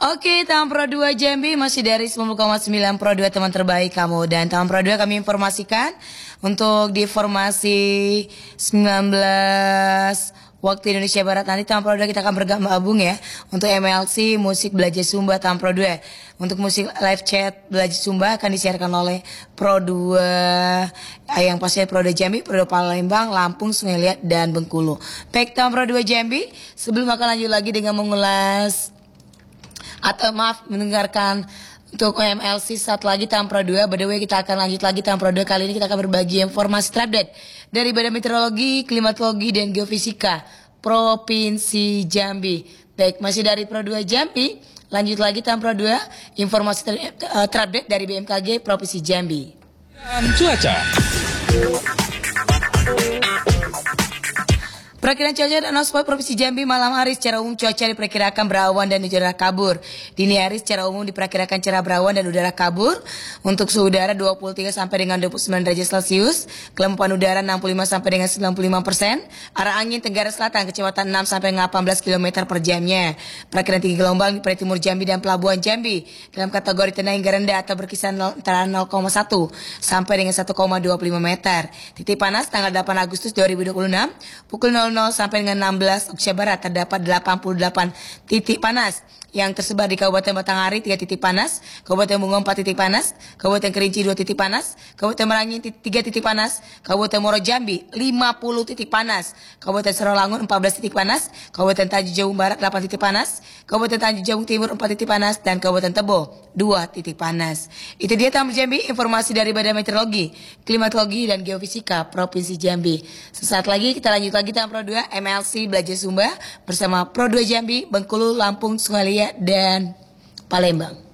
Oke, Taman Pro 2 Jambi masih dari 90,9 Pro 2 teman terbaik kamu. Dan Taman Pro 2 kami informasikan untuk di formasi 19 waktu Indonesia Barat nanti Taman Pro 2 kita akan bergabung ya. Untuk MLC musik belajar Sumba Taman Pro 2. Untuk musik live chat belajar Sumba akan disiarkan oleh Pro 2 yang pastinya Pro 2 Jambi, Pro 2 Palembang, Lampung, Sungai Liat dan Bengkulu. Baik Taman Pro 2 Jambi, sebelum akan lanjut lagi dengan mengulas atau maaf mendengarkan untuk MLC saat lagi Taman Pro 2. By the way kita akan lanjut lagi Taman Pro 2. Kali ini kita akan berbagi informasi terupdate dari Badan Meteorologi, Klimatologi dan Geofisika Provinsi Jambi. Baik, masih dari Pro 2 Jambi, lanjut lagi Taman Pro 2, informasi terupdate dari BMKG Provinsi Jambi. Cuaca. Perakiraan cuaca dan Spot Provinsi Jambi malam hari secara umum cuaca diperkirakan berawan dan udara kabur. Dini hari secara umum diperkirakan cerah berawan dan udara kabur. Untuk suhu udara 23 sampai dengan 29 derajat Celcius, kelembapan udara 65 sampai dengan 95%, arah angin tenggara selatan kecepatan 6 sampai dengan 18 km per jamnya. Perakiraan tinggi gelombang di perairan timur Jambi dan pelabuhan Jambi dalam kategori tenang hingga rendah atau berkisar antara 0,1 sampai dengan 1,25 meter. Titik panas tanggal 8 Agustus 2026 pukul 00 sampai dengan 16 Indonesia Barat terdapat 88 titik panas yang tersebar di Kabupaten Batanghari 3 titik panas, Kabupaten Bungo 4 titik panas, Kabupaten Kerinci 2 titik panas, Kabupaten Merangin 3 titik panas, Kabupaten Muaro Jambi 50 titik panas, Kabupaten Sarawangun 14 titik panas, Kabupaten Tanjung Jabung Barat 8 titik panas, Kabupaten Tanjung Jabung Timur 4 titik panas dan Kabupaten Tebo 2 titik panas. Itu dia Taman Jambi, informasi dari Badan Meteorologi, Klimatologi dan Geofisika Provinsi Jambi. Sesaat lagi kita lanjut lagi Taman Pro 2 MLC Belajar Sumba bersama Pro 2 Jambi, Bengkulu, Lampung, Sungai Liat dan Palembang.